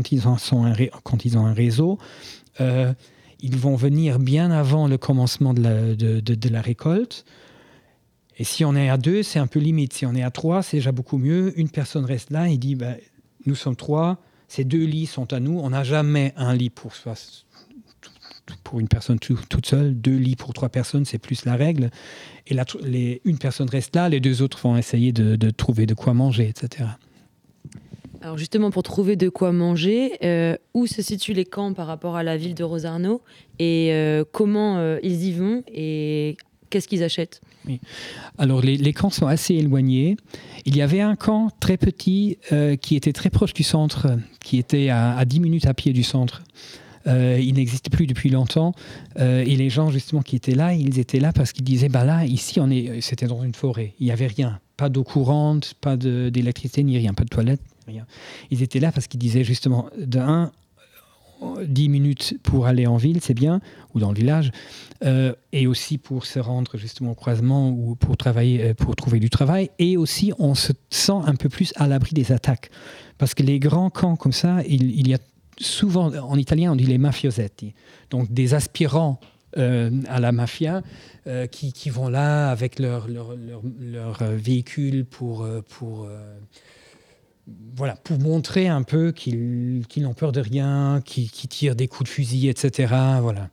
quand ils ont un réseau, ils vont venir bien avant le commencement de la récolte. Et si on est à 2, c'est un peu limite. Si on est à 3, c'est déjà beaucoup mieux. Une personne reste là et dit nous sommes 3, ces 2 lits sont à nous. On n'a jamais un lit pour une personne toute seule. 2 lits pour 3 personnes, c'est plus la règle. Et une personne reste là, les 2 autres vont essayer de trouver de quoi manger, etc. Alors justement, pour trouver de quoi manger, où se situent les camps par rapport à la ville de Rosarno et comment ils y vont et qu'est-ce qu'ils achètent ? Oui. Alors les camps sont assez éloignés. Il y avait un camp très petit qui était très proche du centre, qui était à 10 minutes à pied du centre. Il n'existe plus depuis longtemps. Et les gens justement qui étaient là, ils étaient là parce qu'ils disaient là, ici, c'était dans une forêt. Il n'y avait rien. Pas d'eau courante, pas d'électricité, ni rien. Pas de toilette, rien. Ils étaient là parce qu'ils disaient justement, 10 minutes pour aller en ville, c'est bien, ou dans le village, et aussi pour se rendre justement au croisement ou pour travailler, pour trouver du travail, et aussi on se sent un peu plus à l'abri des attaques. Parce que les grands camps comme ça, il y a souvent, en italien on dit les mafiosetti, donc des aspirants à la mafia qui vont là avec leur véhicule pour montrer un peu qu'ils n'ont peur de rien, qu'ils tirent des coups de fusil, etc. Voilà.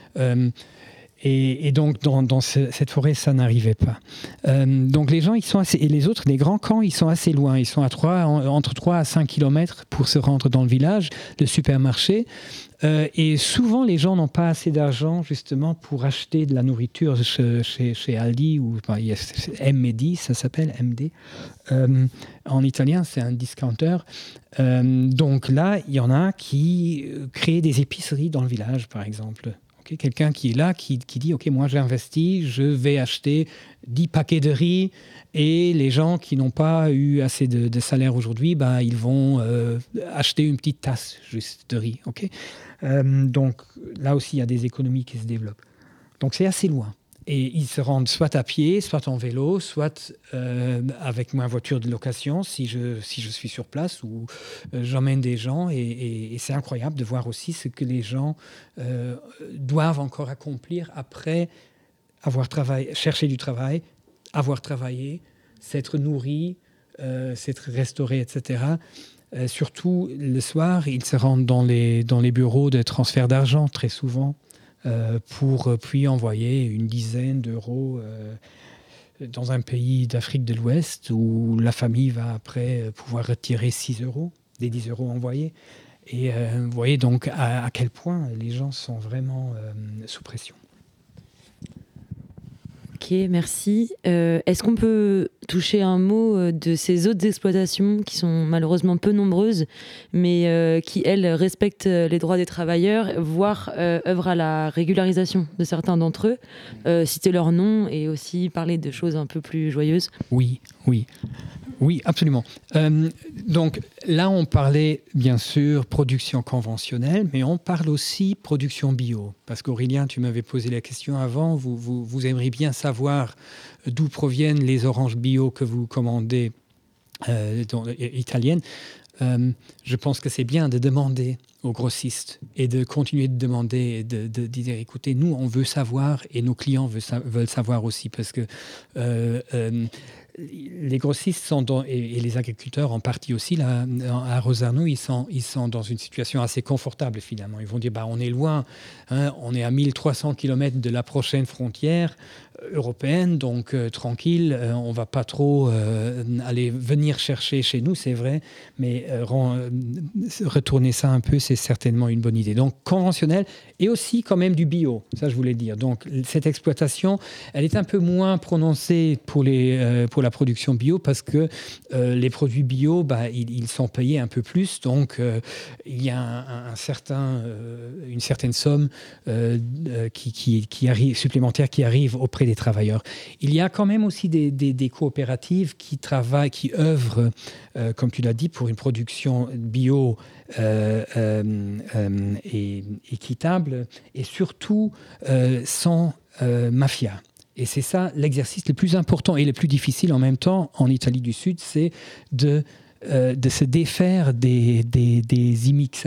Et donc, dans cette forêt, ça n'arrivait pas. Donc, les gens, ils sont assez... Et les autres, les grands camps, ils sont assez loin. Ils sont entre 3 à 5 kilomètres pour se rendre dans le village, le supermarché. Et souvent, les gens n'ont pas assez d'argent, justement, pour acheter de la nourriture chez Aldi, ou MD, ça s'appelle MD. En italien, c'est un discounter. Donc là, il y en a qui créent des épiceries dans le village, par exemple. Okay, quelqu'un qui est là, qui dit « Ok, moi j'ai investi, je vais acheter 10 paquets de riz et les gens qui n'ont pas eu assez de salaire aujourd'hui, ils vont acheter une petite tasse juste de riz. Okay, donc là aussi, il y a des économies qui se développent. Donc c'est assez loin. Et ils se rendent soit à pied, soit en vélo, soit avec ma voiture de location si je suis sur place ou j'emmène des gens. Et c'est incroyable de voir aussi ce que les gens doivent encore accomplir après avoir cherché du travail, avoir travaillé, s'être nourri, s'être restauré, etc. Surtout le soir, ils se rendent dans les bureaux de transfert d'argent très souvent. Pour puis envoyer une dizaine d'euros dans un pays d'Afrique de l'Ouest où la famille va après pouvoir retirer 6 euros, des 10 euros envoyés. Et vous voyez donc à quel point les gens sont vraiment sous pression. Ok, merci. Est-ce qu'on peut toucher un mot de ces autres exploitations qui sont malheureusement peu nombreuses, mais qui, elles, respectent les droits des travailleurs, voire œuvrent à la régularisation de certains d'entre eux, citer leurs noms et aussi parler de choses un peu plus joyeuses? Oui, absolument. Donc là, on parlait bien sûr production conventionnelle, mais on parle aussi production bio. Parce qu'Aurélien, tu m'avais posé la question avant, vous aimeriez bien savoir d'où proviennent les oranges bio que vous commandez italiennes. Je pense que c'est bien de demander aux grossistes et de continuer de demander et de dire écoutez, nous on veut savoir et nos clients veulent savoir aussi parce que les grossistes et les agriculteurs en partie aussi là à Rosarno ils sont dans une situation assez confortable finalement. Ils vont dire on est loin, on est à 1300 km de la prochaine frontière européenne, donc tranquille, on va pas trop venir chercher chez nous, c'est vrai, mais retourner ça un peu, c'est certainement une bonne idée. Donc conventionnel et aussi quand même du bio, ça je voulais dire. Donc cette exploitation, elle est un peu moins prononcée pour la production bio parce que les produits bio, ils sont payés un peu plus, donc il y a une certaine somme qui arrive, supplémentaire qui arrive auprès des travailleurs. Il y a quand même aussi des coopératives qui œuvrent, comme tu l'as dit, pour une production bio et équitable et surtout sans mafia. Et c'est ça l'exercice le plus important et le plus difficile en même temps en Italie du Sud, c'est de se défaire des immixations